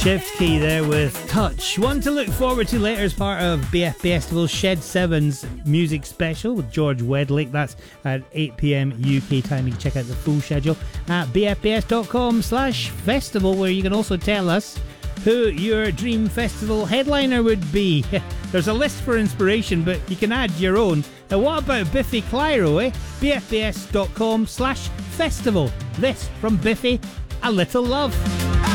Shift Key there with Touch. One to look forward to later as part of BFBS Festival's Shed 7's music special with George Wedlick. That's at 8 p.m. UK time. You can check out the full schedule at bfbs.com/festival, where you can also tell us who your dream festival headliner would be. There's a list for inspiration, but you can add your own. Now, what about Biffy Clyro, eh? bfbs.com/festival. This from Biffy, A Little Love.